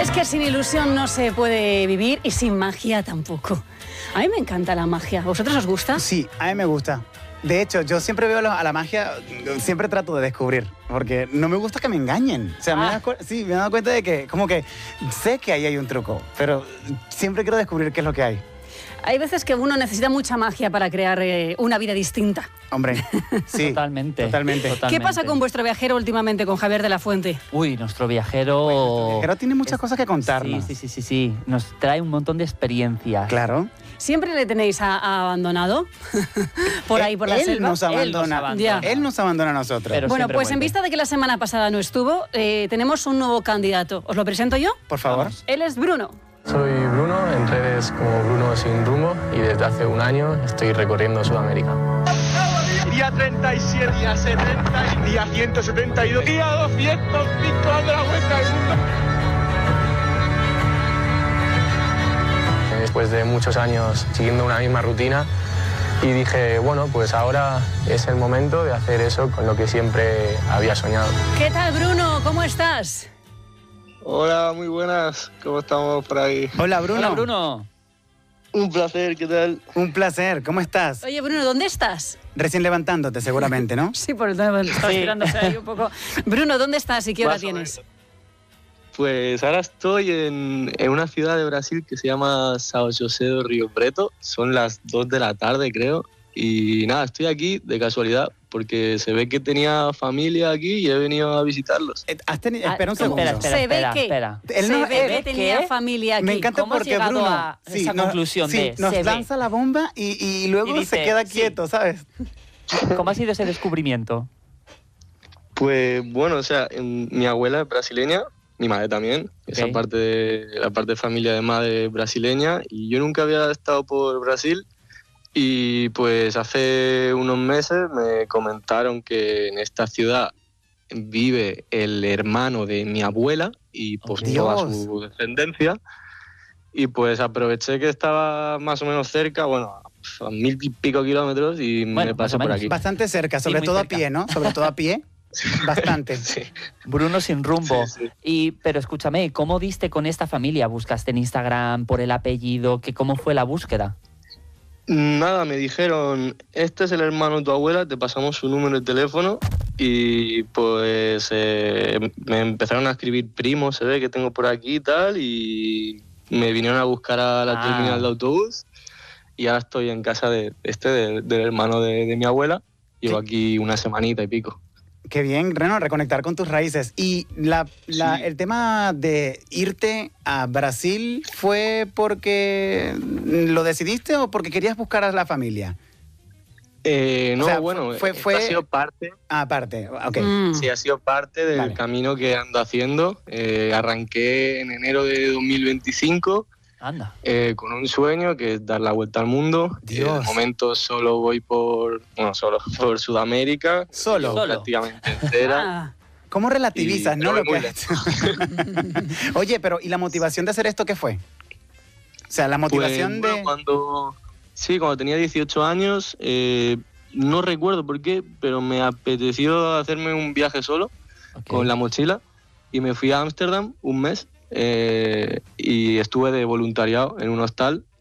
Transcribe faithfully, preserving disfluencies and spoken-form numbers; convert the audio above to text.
Es que sin ilusión no se puede vivir y sin magia tampoco. A mí me encanta la magia. ¿A vosotros os gusta? Sí, a mí me gusta. De hecho, yo siempre veo a la magia, siempre trato de descubrir, porque no me gusta que me engañen. O sea, Ah. me, da, sí, me he dado cuenta de que, como que sé que ahí hay un truco, pero siempre quiero descubrir qué es lo que hay. Hay veces que uno necesita mucha magia para crear eh, una vida distinta. Hombre, sí. Totalmente. Totalmente. Totalmente. ¿Qué pasa con vuestro viajero últimamente, con Javier de la Fuente? Uy, nuestro viajero... Pero tiene muchas es- cosas que contarnos. Sí, sí, sí, sí, sí. Nos trae un montón de experiencias. Claro. ¿Siempre le tenéis a, a abandonado? por ahí, por la él selva. Nos abandona, Él nos abandona. Ya. Él nos abandona a nosotros. Pero Bueno, siempre pues en vuelve. vista de que la semana pasada no estuvo, eh, tenemos un nuevo candidato. ¿Os lo presento yo? Por favor. Vamos. Él es Bruno. Soy Bruno, en redes como Bruno Sin Rumbo, y desde hace un año estoy recorriendo Sudamérica. Día treinta y siete, día setenta, día ciento setenta y dos, día doscientos cinco dando la vuelta al mundo. Después de muchos años siguiendo una misma rutina, y dije, bueno, pues ahora es el momento de hacer eso con lo que siempre había soñado. ¿Qué tal, Bruno? ¿Cómo estás? Hola, muy buenas, ¿cómo estamos por ahí? Hola, Bruno. Hola, Bruno. Un placer, ¿qué tal? Un placer. ¿Cómo estás? Oye, Bruno, ¿dónde estás? Recién levantándote, seguramente, ¿no? Sí, por el tema, estaba Sí. esperándose ahí un poco. Bruno, ¿dónde estás y qué hora Más o tienes? menos. Pues ahora estoy en, en una ciudad de Brasil que se llama São José do Rio Preto. Son las dos de la tarde, creo. Y nada, estoy aquí de casualidad porque se ve que tenía familia aquí y he venido a visitarlos. Eh, has teni- Ah, espera un segundo. Espera, espera, Se ve espera, que- espera. Él Se no- ve él- que tenía ¿qué? familia aquí. Me encanta ¿Cómo has porque llegado Bruno a esa nos- conclusión sí, de nos se ve? lanza la bomba y, y luego Y se dice, queda sí. quieto, ¿sabes? ¿Cómo ha sido ese descubrimiento? Pues bueno, o sea, en- mi abuela es brasileña, mi madre también, esa Ok. parte de la parte de familia de madre brasileña, y yo nunca había estado por Brasil. Y pues hace unos meses me comentaron que en esta ciudad vive el hermano de mi abuela y pues Ok. toda Dios. su descendencia. Y pues aproveché que estaba más o menos cerca, bueno, a mil y pico kilómetros, y Bueno, me más pasé o por menos. aquí. Bastante cerca, Sí, sobre muy todo cerca. a pie, ¿no? Sobre todo a pie. Bastante. Sí. Bruno Sin Rumbo. Sí, sí. Y, pero escúchame, ¿cómo diste con esta familia? ¿Buscaste en Instagram por el apellido? ¿Qué, ¿Cómo fue la búsqueda? Nada, me dijeron, este es el hermano de tu abuela, te pasamos su número de teléfono, y pues eh, me empezaron a escribir primos, se ve que tengo por aquí y tal, y me vinieron a buscar a la Ah. terminal de autobús, y ahora estoy en casa de este, de- del hermano de, de mi abuela. Llevo aquí una semanita y pico. Qué bien, Reno, reconectar con tus raíces. Y la, la- Sí. el tema de irte a Brasil, ¿fue porque lo decidiste o porque querías buscar a la familia? Eh, O no, sea, bueno, fue- esto fue- ha sido parte, Ah, aparte, ok. Mm. sí, ha sido parte del Vale. camino que ando haciendo. Eh, arranqué en enero de dos mil veinticinco. Anda. Eh, con un sueño que es dar la vuelta al mundo. Dios. Eh, de momento solo voy por, bueno, solo por Sudamérica. Solo. Llevo Solo. prácticamente entera. Ah, ¿Cómo relativizas, Y- no? pero Lo voy que muy has hecho? Oye, pero ¿y la motivación de hacer esto qué fue? O sea, la motivación Pues, bueno, de... cuando, sí, cuando tenía dieciocho años, eh, no recuerdo por qué, pero me apeteció hacerme un viaje solo Ok. con la mochila, y me fui a Ámsterdam un mes, eh, y estuve de voluntariado en un hostal